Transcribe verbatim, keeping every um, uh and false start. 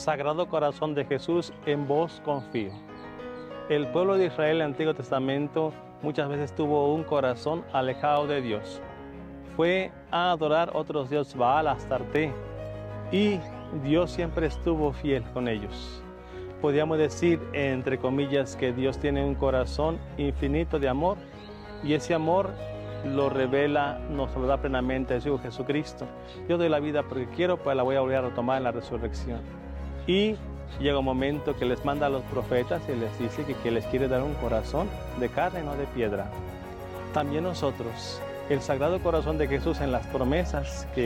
Sagrado Corazón de Jesús, en vos confío. El pueblo de Israel en el Antiguo Testamento muchas veces tuvo un corazón alejado de Dios. Fue a adorar otros dioses, Baal, Astarte, y Dios siempre estuvo fiel con ellos. Podríamos decir, entre comillas, que Dios tiene un corazón infinito de amor, y ese amor lo revela, nos lo da plenamente a su Hijo Jesucristo. Yo doy la vida porque quiero, pues la voy a volver a retomar en la resurrección. Y llega un momento que les manda a los profetas y les dice que, que les quiere dar un corazón de carne, no de piedra. También nosotros, el Sagrado Corazón de Jesús en las promesas que